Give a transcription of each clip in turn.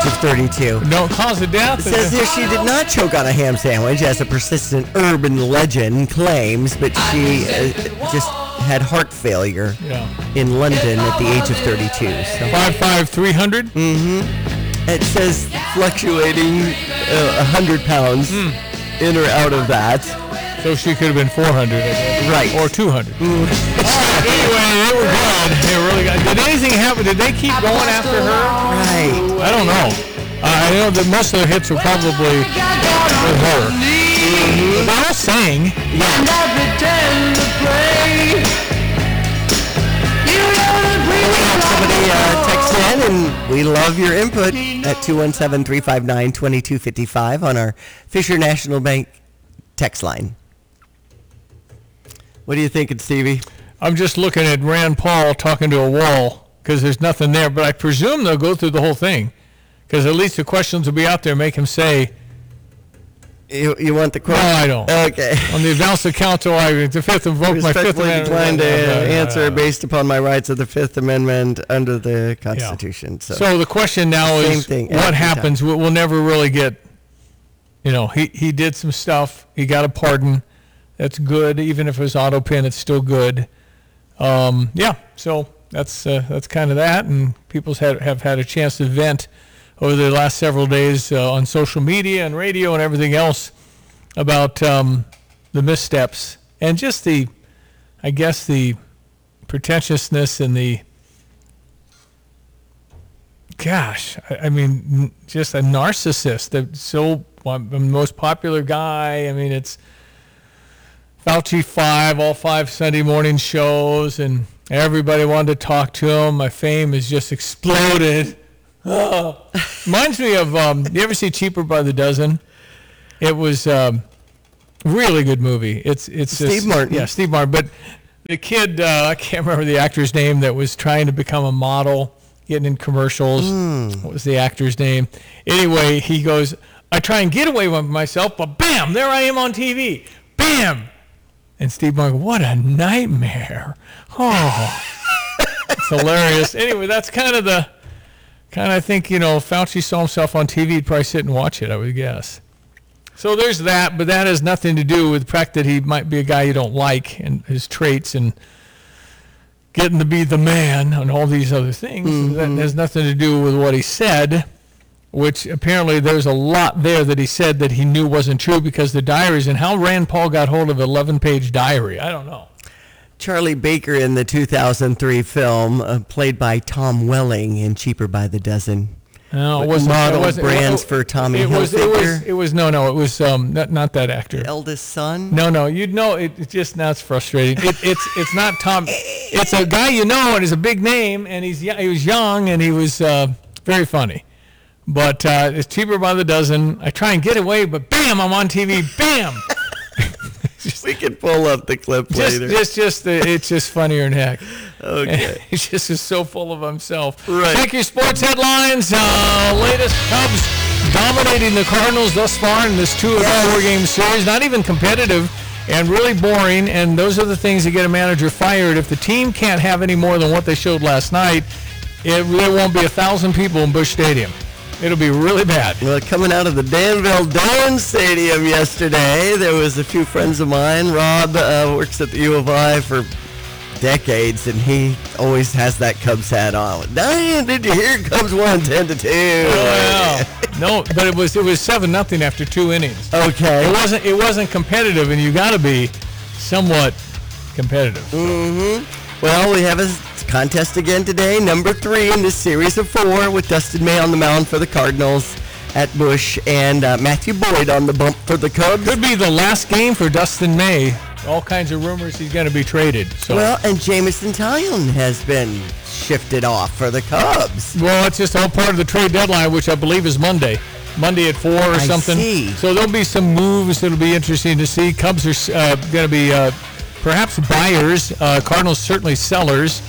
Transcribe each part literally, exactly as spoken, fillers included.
age of thirty-two. No cause of death? It says here she did not choke on a ham sandwich, as a persistent urban legend claims, but she uh, just had heart failure yeah. in London at the age of thirty-two. So. five five three hundred? Mm-hmm. It says fluctuating uh, one hundred pounds mm. in or out of that. So she could have been four hundred, I guess. Right. Or two hundred. Mm. All right, anyway, they were good. They really got. Did anything happen? Did they keep going after her? Right. I don't know. Uh, I know that most of the hits were probably with her. Mm-hmm. They all sang. Yeah. Somebody uh, text in, and we love your input at two one seven, three five nine, two two five five on our Fisher National Bank text line. What are you thinking, Stevie? I'm just looking at Rand Paul talking to a wall because there's nothing there, but I presume they'll go through the whole thing because at least the questions will be out there, make him say. You, you want the question? No, I don't. Okay. On the advance of counsel, I the fifth invoke my fifth amendment. declined to answer based upon my rights of the Fifth Amendment under the Constitution. Yeah. So. so the question now is, thing, what happens? Time. We'll never really get. You know, he he did some stuff. He got a pardon. That's good. Even if it was auto pin, it's still good. Um, yeah. So that's uh, that's kind of that, and people have have had a chance to vent over the last several days uh, on social media and radio and everything else about um, the missteps and just the, I guess, the pretentiousness and the, gosh, I, I mean, just a narcissist that's so, well, I'm the most popular guy. I mean, it's Fauci five, all five Sunday morning shows, and everybody wanted to talk to him. My fame has just exploded. Oh. Reminds me of, um, you ever see Cheaper by the Dozen? It was um, really good movie. It's it's Steve this, Martin. Yeah, Steve Martin. But the kid, uh, I can't remember the actor's name, that was trying to become a model, getting in commercials. Mm. What was the actor's name? Anyway, he goes, I try and get away with myself, but bam, there I am on T V. Bam! And Steve Martin, what a nightmare. Oh, it's hilarious. Anyway, that's kind of the... Kind of, I think, you know, if Fauci saw himself on T V, he'd probably sit and watch it, I would guess. So there's that, but that has nothing to do with the fact that he might be a guy you don't like and his traits and getting to be the man and all these other things. Mm-hmm. That has nothing to do with what he said, which apparently there's a lot there that he said that he knew wasn't true because the diaries, and how Rand Paul got hold of an eleven-page diary, I don't know. Charlie Baker in the two thousand three film, uh, played by Tom Welling in Cheaper by the Dozen. No, it wasn't. Model it wasn't, brands it, for Tommy it was, Hilfiger. It was, it was, no, no, it was um, not, not that actor. The eldest son? No, no, you'd know, it, it just, now it's frustrating. It, it's it's not Tom, it's a guy you know, and he's a big name, and he's he was young, and he was uh, very funny. But uh, it's Cheaper by the Dozen. I try and get away, but bam, I'm on T V, bam! Just, we can pull up the clip just, later. Just, just, uh, it's just funnier than heck. Okay. He just is so full of himself. Right. Check your sports headlines. Uh, latest Cubs dominating the Cardinals thus far in this two or four game series. Not even competitive and really boring. And those are the things that get a manager fired. If the team can't have any more than what they showed last night, it, there won't be a thousand people in Busch Stadium. It'll be really bad. Well, coming out of the Danville Doan Stadium yesterday, there was a few friends of mine. Rob uh, works at the U of I for decades, and he always has that Cubs hat on. Diane, did you hear Cubs won ten to two? Oh, yeah. No, but it was it was seven nothing after two innings. Okay. It wasn't it wasn't competitive, and you got to be somewhat competitive. So. Mm-hmm. Well, we have a contest again today, number three in this series of four, with Dustin May on the mound for the Cardinals at Busch, and uh, Matthew Boyd on the bump for the Cubs. Could be the last game for Dustin May. All kinds of rumors he's going to be traded. So. Well, and Jameson Taillon has been shifted off for the Cubs. Well, it's just all part of the trade deadline, which I believe is Monday. Monday at four or I something. See. So there'll be some moves that'll be interesting to see. Cubs are uh, going to be uh, perhaps buyers. Uh, Cardinals certainly sellers.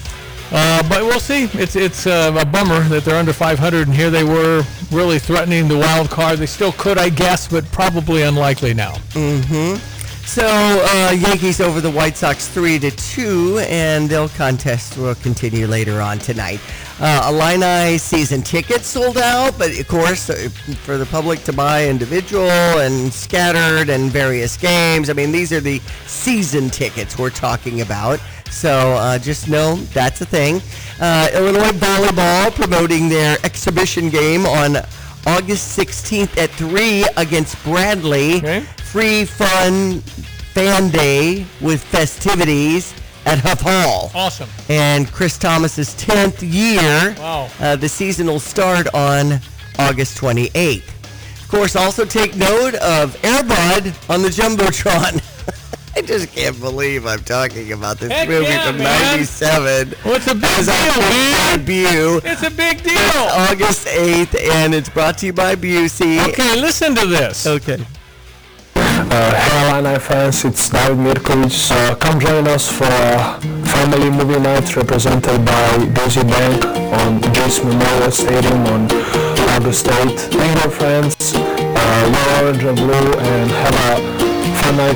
Uh, but we'll see. It's it's uh, a bummer that they're under five hundred, and here they were really threatening the wild card. They still could, I guess, but probably unlikely now. Mm-hmm. So uh, Yankees over the White Sox three to two, and their contest will continue later on tonight. Uh, Illini season tickets sold out, but of course uh, for the public to buy individual and scattered and various games. I mean, these are the season tickets we're talking about. So uh, just know that's a thing. Uh, Illinois volleyball promoting their exhibition game on August sixteenth at three against Bradley. Okay. Free, fun fan day with festivities at Huff Hall. Awesome. And Chris Thomas's tenth year. Wow. Uh, the season will start on August twenty-eighth. Of course, also take note of Airbud on the Jumbotron. I just can't believe I'm talking about this Heck movie yeah, from man. ninety-seven. Well, it's a big As deal, our man. debut. It's a big deal. August eighth, and it's brought to you by Busey. Okay, listen to this. Okay. Uh, hey Illini fans, it's David Mirkovic. Uh, come join us for a family movie night represented by Busey Bank on Jace Memorial Stadium on August eighth. Bring your friends, uh, wear orange and blue, and have a fun night